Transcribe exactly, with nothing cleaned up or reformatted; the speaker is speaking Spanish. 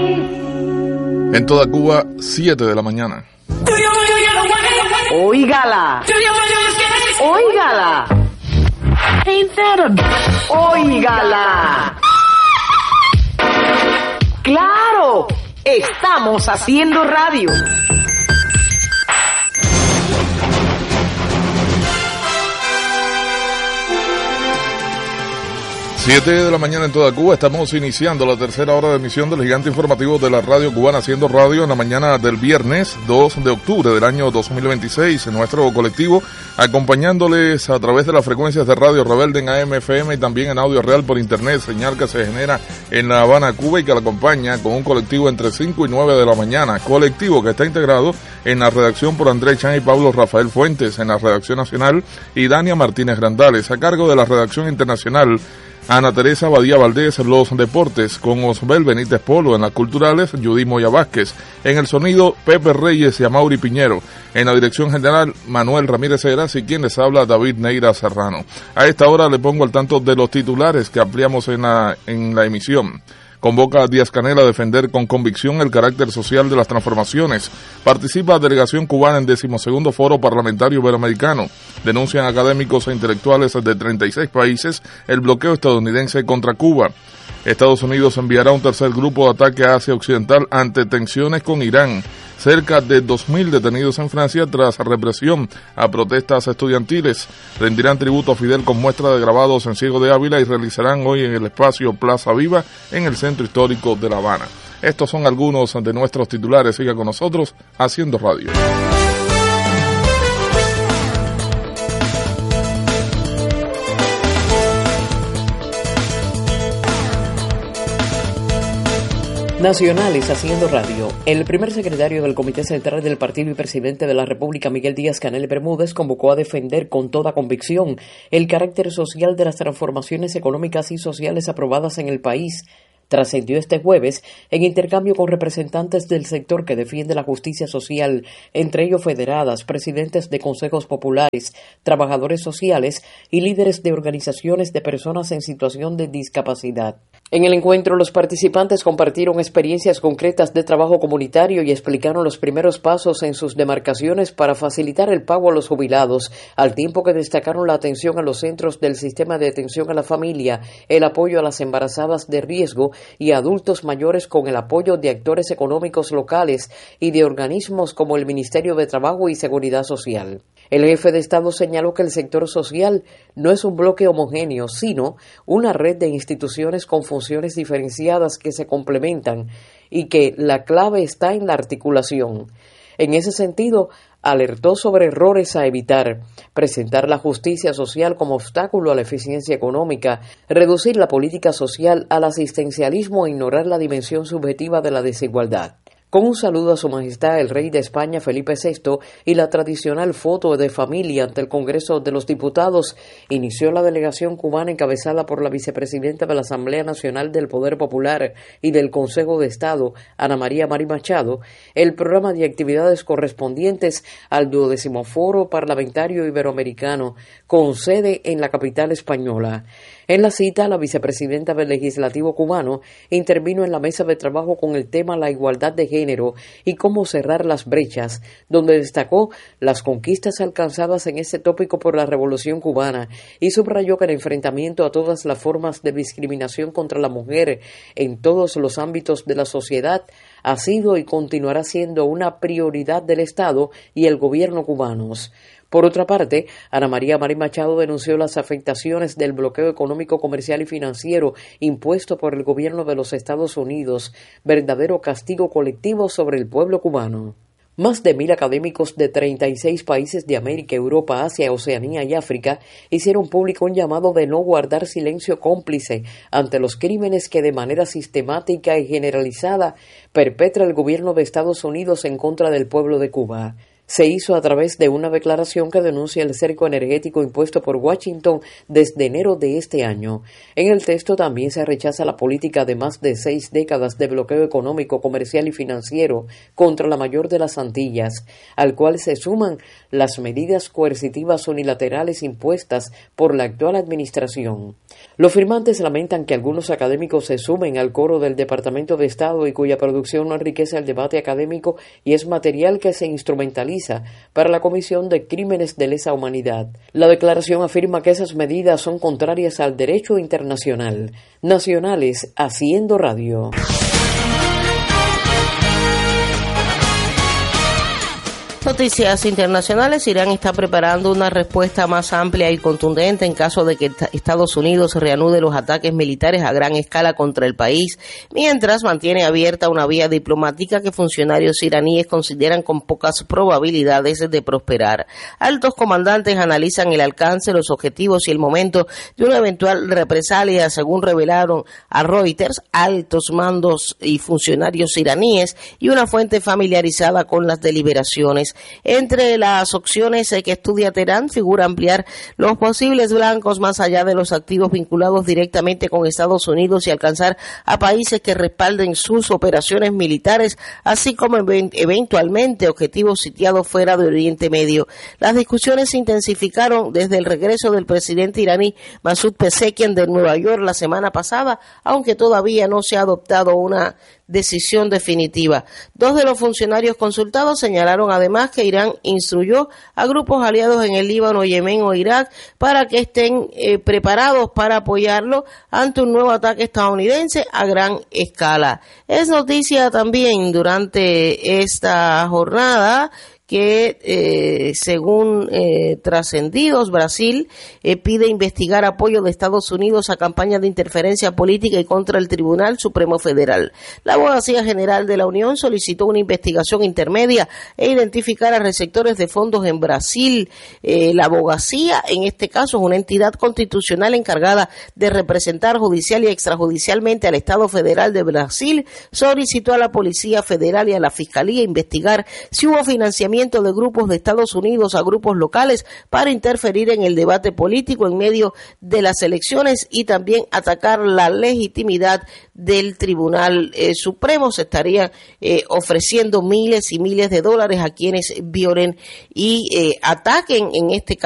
En toda Cuba, siete de la mañana. Óigala. Óigala. Óigala. ¡Claro! Estamos haciendo radio. siete de la mañana en toda Cuba, estamos iniciando la tercera hora de emisión del gigante informativo de la radio cubana Haciendo Radio en la mañana del viernes dos de octubre del año dos mil veintiséis. En nuestro colectivo, acompañándoles a través de las frecuencias de Radio Rebelde en A M F M y también en audio real por internet, señal que se genera en La Habana, Cuba, y que la acompaña con un colectivo entre cinco y nueve de la mañana. Colectivo que está integrado en la redacción por Andrés Chan y Pablo Rafael Fuentes, en la redacción nacional, y Dania Martínez Grandales, a cargo de la redacción internacional, Ana Teresa Badía Valdés, los deportes, con Osbel Benítez Polo, en las culturales, Judy Moya Vázquez, en el sonido, Pepe Reyes y Amaury Piñero, en la dirección general, Manuel Ramírez Heras, y quien les habla, David Neira Serrano. A esta hora le pongo al tanto de los titulares que ampliamos en la, en la emisión. Convoca a Díaz-Canel a defender con convicción el carácter social de las transformaciones. Participa delegación cubana en decimosegundo Foro Parlamentario Iberoamericano. Denuncian académicos e intelectuales de treinta y seis países el bloqueo estadounidense contra Cuba. Estados Unidos enviará un tercer grupo de ataque a Asia Occidental ante tensiones con Irán. Cerca de dos mil detenidos en Francia tras represión a protestas estudiantiles. Rendirán tributo a Fidel con muestra de grabados en Ciego de Ávila y realizarán hoy en el espacio Plaza Viva en el centro histórico de La Habana. Estos son algunos de nuestros titulares. Siga con nosotros Haciendo Radio. Nacionales Haciendo Radio. El primer secretario del Comité Central del Partido y Presidente de la República, Miguel Díaz-Canel Bermúdez, convocó a defender con toda convicción el carácter social de las transformaciones económicas y sociales aprobadas en el país. Trascendió este jueves en intercambio con representantes del sector que defiende la justicia social, entre ellos federadas, presidentes de consejos populares, trabajadores sociales y líderes de organizaciones de personas en situación de discapacidad. En el encuentro, los participantes compartieron experiencias concretas de trabajo comunitario y explicaron los primeros pasos en sus demarcaciones para facilitar el pago a los jubilados, al tiempo que destacaron la atención a los centros del sistema de atención a la familia, el apoyo a las embarazadas de riesgo y a adultos mayores con el apoyo de actores económicos locales y de organismos como el Ministerio de Trabajo y Seguridad Social. El jefe de Estado señaló que el sector social no es un bloque homogéneo, sino una red de instituciones con funciones diferenciadas que se complementan y que la clave está en la articulación. En ese sentido, alertó sobre errores a evitar: presentar la justicia social como obstáculo a la eficiencia económica, reducir la política social al asistencialismo e ignorar la dimensión subjetiva de la desigualdad. Con un saludo a Su Majestad el Rey de España Felipe sexto y la tradicional foto de familia ante el Congreso de los Diputados, inició la delegación cubana encabezada por la vicepresidenta de la Asamblea Nacional del Poder Popular y del Consejo de Estado, Ana María Mari Machado, el programa de actividades correspondientes al duodécimo Foro Parlamentario Iberoamericano, con sede en la capital española. En la cita, la vicepresidenta del Legislativo cubano intervino en la mesa de trabajo con el tema la igualdad de género y cómo cerrar las brechas, donde destacó las conquistas alcanzadas en este tópico por la Revolución cubana y subrayó que el enfrentamiento a todas las formas de discriminación contra la mujer en todos los ámbitos de la sociedad ha sido y continuará siendo una prioridad del Estado y el gobierno cubanos. Por otra parte, Ana María Mari Machado denunció las afectaciones del bloqueo económico, comercial y financiero impuesto por el gobierno de los Estados Unidos, verdadero castigo colectivo sobre el pueblo cubano. Más de mil académicos de treinta y seis países de América, Europa, Asia, Oceanía y África hicieron público un llamado de no guardar silencio cómplice ante los crímenes que de manera sistemática y generalizada perpetra el gobierno de Estados Unidos en contra del pueblo de Cuba. se hizo a través de una declaración que denuncia el cerco energético impuesto por Washington desde enero de este año. En el texto también se rechaza la política de más de seis décadas de bloqueo económico, comercial y financiero contra la mayor de las Antillas, al cual se suman las medidas coercitivas unilaterales impuestas por la actual administración. Los firmantes lamentan que algunos académicos se sumen al coro del Departamento de Estado y cuya producción no enriquece el debate académico y es material que se instrumentaliza para la comisión de crímenes de lesa humanidad. La declaración afirma que esas medidas son contrarias al derecho internacional. Nacionales haciendo radio. Noticias internacionales. Irán está preparando una respuesta más amplia y contundente en caso de que Estados Unidos reanude los ataques militares a gran escala contra el país, mientras mantiene abierta una vía diplomática que funcionarios iraníes consideran con pocas probabilidades de prosperar. Altos comandantes analizan el alcance, los objetivos y el momento de una eventual represalia, según revelaron a Reuters altos mandos y funcionarios iraníes y una fuente familiarizada con las deliberaciones. Entre las opciones que estudia Teherán figura ampliar los posibles blancos más allá de los activos vinculados directamente con Estados Unidos y alcanzar a países que respalden sus operaciones militares, así como eventualmente objetivos sitiados fuera de Oriente Medio. Las discusiones se intensificaron desde el regreso del presidente iraní Masoud Pezeshkian de Nueva York la semana pasada, aunque todavía no se ha adoptado una decisión definitiva. Dos de los funcionarios consultados señalaron además que Irán instruyó a grupos aliados en el Líbano, Yemen o Irak para que estén eh, preparados para apoyarlo ante un nuevo ataque estadounidense a gran escala. Es noticia también durante esta jornada que eh, según eh, trascendidos, Brasil eh, pide investigar apoyo de Estados Unidos a campañas de interferencia política y contra el Tribunal Supremo Federal. La Abogacía General de la Unión solicitó una investigación intermedia e identificar a receptores de fondos en Brasil. Eh, la abogacía, en este caso, es una entidad constitucional encargada de representar judicial y extrajudicialmente al Estado Federal de Brasil, solicitó a la Policía Federal y a la Fiscalía investigar si hubo financiamiento de grupos de Estados Unidos a grupos locales para interferir en el debate político en medio de las elecciones y también atacar la legitimidad del Tribunal eh, Supremo. Se estarían eh, ofreciendo miles y miles de dólares a quienes violen y eh, ataquen, en este caso,